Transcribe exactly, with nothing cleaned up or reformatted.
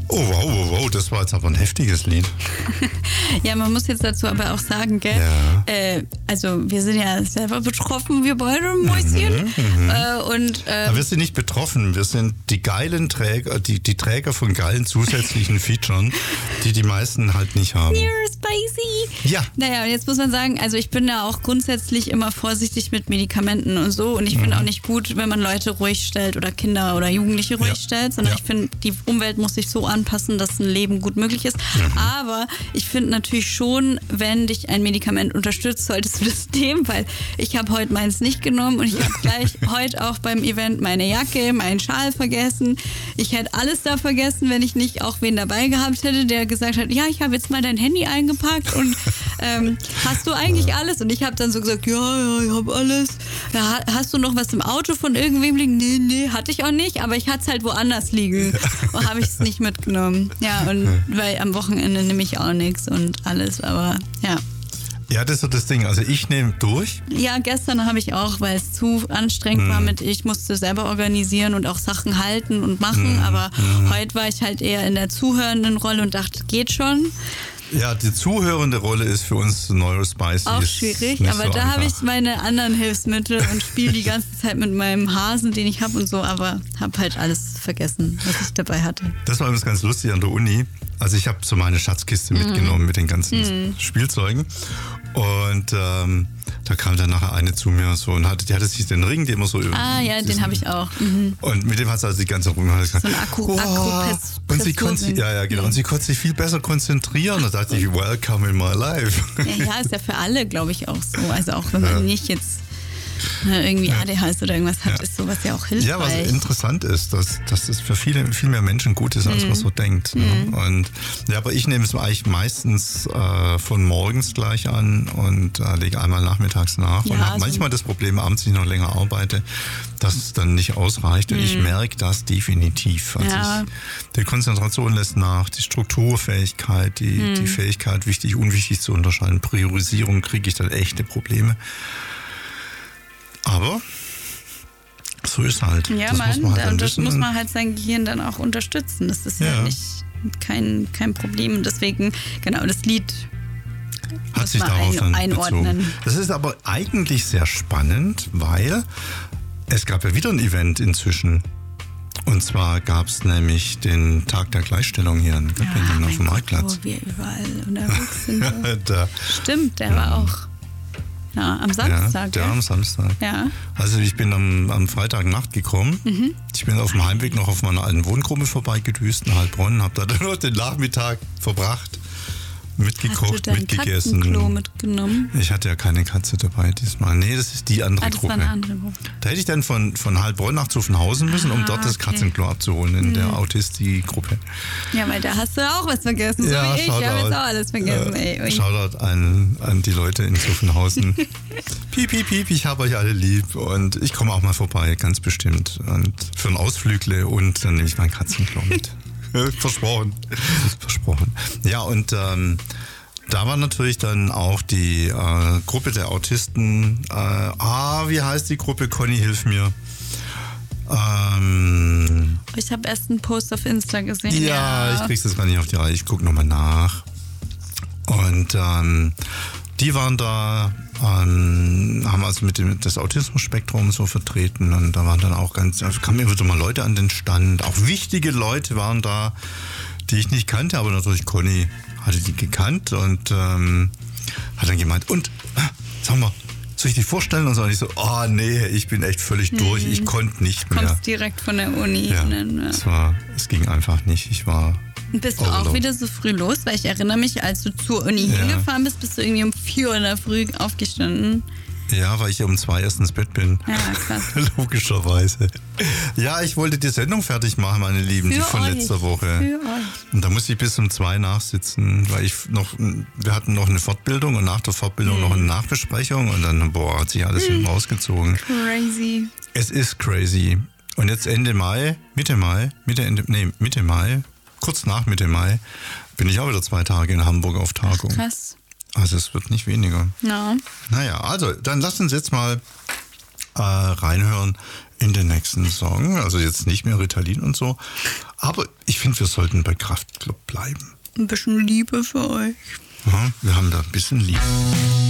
Oh, wow, wow, wow, das war jetzt aber ein heftiges Lied. Ja, man muss jetzt dazu aber auch sagen, gell? Ja. Äh, also wir sind ja selber betroffen, wir beide, Mäuschen. Mhm, äh, und, äh, aber wir sind nicht betroffen, wir sind die geilen Träger, die, die Träger von geilen zusätzlichen Features, die die meisten halt nicht haben. You're spicy. Ja. Naja, und jetzt muss man sagen, also ich bin da auch grundsätzlich immer vorsichtig mit Medikamenten und so. Und ich finde mhm. auch nicht gut, wenn man Leute ruhig stellt oder Kinder oder Jugendliche ruhig ja. stellt, sondern ja. ich finde, die Umwelt muss sich so anpassen, dass ein Leben gut möglich ist. Mhm. Aber ich finde natürlich schon, wenn dich ein Medikament unterstützt, solltest du das nehmen, weil ich habe heute meins nicht genommen und ich habe gleich heute auch beim Event meine Jacke, meinen Schal vergessen. Ich hätte alles da vergessen, wenn ich nicht auch wen dabei gehabt hätte, der gesagt hat, ja, ich habe jetzt mal dein Handy eingepackt und ähm, hast du eigentlich alles? Und ich habe dann so gesagt, ja, ja, ich habe alles. Ja, hast du noch was im Auto von irgendwem liegen? Nee, nee, hatte ich auch nicht, aber ich hatte es halt woanders liegen. Und habe ich es nicht mitgenommen. Ja, und weil am Wochenende nehme ich auch nichts und alles, aber ja. Ja, das ist so das Ding. Also ich nehme durch. Ja, gestern habe ich auch, weil es zu anstrengend mm. war mit, ich musste selber organisieren und auch Sachen halten und machen, mm. aber mm. heute war ich halt eher in der zuhörenden Rolle und dachte, geht schon. Ja, die zuhörende Rolle ist für uns Neurospicy. Auch schwierig, aber so da habe ich meine anderen Hilfsmittel und spiele die ganze Zeit mit meinem Hasen, den ich habe und so, aber habe halt alles vergessen, was ich dabei hatte. Das war übrigens ganz lustig an der Uni. Also ich habe so meine Schatzkiste mm. mitgenommen mit den ganzen mm. Spielzeugen und ähm, da kam dann nachher eine zu mir so und hatte, die hatte sich den Ring, den immer so... Ah ja, den habe ich auch. Mhm. Und mit dem hat sie also die ganze Rum gesagt, so ein Akku, oh, Akku und sie konnte ja, ja, genau. Und sie konnte sich viel besser konzentrieren. Da dachte ich, welcome in my life. Ja, ja, ist ja für alle, glaube ich, auch so. Also auch wenn man ja. nicht jetzt irgendwie A D H S oder irgendwas hat, ja. ist sowas ja auch hilfreich. Ja, was interessant ist, dass, dass es für viele, viel mehr Menschen gut ist, als mm. man so denkt. Mm. Ne? Und, ja, aber ich nehme es eigentlich meistens äh, von morgens gleich an und äh, lege einmal nachmittags nach. Ja, und habe also manchmal das Problem, abends, wenn ich noch länger arbeite, dass es dann nicht ausreicht. Und mm. ich merke das definitiv. Also ja. ich, die Konzentration lässt nach, die Strukturfähigkeit, die, mm. die Fähigkeit, wichtig, unwichtig zu unterscheiden, Priorisierung, kriege ich dann echte Probleme. Aber so ist halt. Ja, das Mann, muss man halt und das wissen. muss man halt sein Gehirn dann auch unterstützen. Das ist ja, ja nicht kein, kein Problem. Und deswegen, genau, das Lied hat muss sich man darauf dann einordnen. Bezogen. Das ist aber eigentlich sehr spannend, weil es gab ja wieder ein Event inzwischen. Und zwar gab es nämlich den Tag der Gleichstellung hier in Göppingen ja, auf dem Marktplatz. Wo wir überall unterwegs sind. da, Stimmt, der ja. war auch. Ja, am Samstag. Ja, der ja. am Samstag. Ja. Also ich bin am, am Freitagnacht gekommen. Mhm. Ich bin auf dem Heimweg noch auf meiner alten Wohngruppe vorbeigedüst in Heilbronn, habe da dann noch den Nachmittag verbracht, mitgekocht, Hast du dein mitgegessen. Katzenklo mitgenommen? Ich hatte ja keine Katze dabei diesmal. Nee, das ist die andere ah, das Gruppe. War eine andere Gruppe. Da hätte ich dann von, von Heilbronn nach Zuffenhausen müssen, um ah, dort das okay. Katzenklo abzuholen in mhm. der Autistik-Gruppe. Ja, weil da hast du auch was vergessen, so ja, wie ich. Ich habe jetzt auch alles vergessen. Äh, ey. Shoutout an, an die Leute in Zuffenhausen. Piep, piep, piep, ich habe euch alle lieb und ich komme auch mal vorbei, ganz bestimmt. Und für ein Ausflügle und dann nehme ich mein Katzenklo mit. Versprochen. Versprochen. Ja, und ähm, da war natürlich dann auch die äh, Gruppe der Autisten. Äh, ah, wie heißt die Gruppe? Conny, hilf mir. Ähm, ich habe erst einen Post auf Insta gesehen. Ja, ja. ich krieg's das gar nicht auf die Reihe. Ich gucke nochmal nach. Und ähm, die waren da, ähm, haben also mit dem das Autismus-Spektrum so vertreten. Und da waren dann auch ganz, also kamen immer wieder mal Leute an den Stand. Auch wichtige Leute waren da, die ich nicht kannte, aber natürlich Conny hatte die gekannt und ähm, hat dann gemeint, und, sag mal, soll ich dich vorstellen? Und so, und ich so, oh nee, ich bin echt völlig mhm. durch, ich konnte nicht mehr. Du kommst direkt von der Uni. Ja, dann, ja. es, war, es ging einfach nicht, ich war... Und bist du auch wieder so früh los? Weil ich erinnere mich, als du zur Uni ja. hingefahren bist, bist du irgendwie um vier Uhr in der Früh aufgestanden. Ja, weil ich ja um zwei erst ins Bett bin. Ja, krass. Logischerweise. Ja, ich wollte die Sendung fertig machen, meine Lieben, Für die von euch. letzter Woche. Für euch. Und da musste ich bis um zwei nachsitzen, weil ich noch, wir hatten noch eine Fortbildung und nach der Fortbildung hm. noch eine Nachbesprechung und dann, boah, hat sich alles hm. rausgezogen. Crazy. Es ist crazy. Und jetzt Ende Mai, Mitte Mai, Mitte, Ende, nee, Mitte Mai, kurz nach Mitte Mai, bin ich auch wieder zwei Tage in Hamburg auf Tagung. Ach, krass. Also es wird nicht weniger. No. Naja, also dann lasst uns jetzt mal äh, reinhören in den nächsten Song. Also jetzt nicht mehr Ritalin und so. Aber ich ich finde, wir sollten bei Kraftklub bleiben. Ein bisschen Liebe für euch. Ja, wir haben da ein bisschen Liebe.